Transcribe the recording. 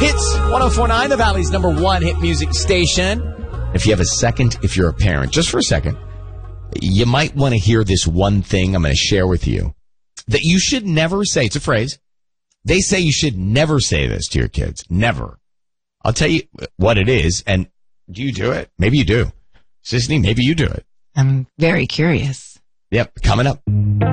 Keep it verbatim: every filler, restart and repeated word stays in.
Hits one oh four point nine, the Valley's number one hit music station. If you have a second, if you're a parent, just for a second, you might want to hear this one thing I'm going to share with you that you should never say. It's a phrase. They say you should never say this to your kids. Never. I'll tell you what it is. And do you do it? Maybe you do. Sisney, maybe you do it. I'm very curious. Yep. Coming up.